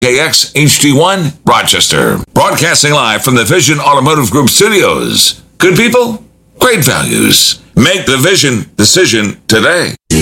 KX HD1 Rochester. Broadcasting live from the Vision Automotive Group studios. Good people, great values. Make the Vision decision today.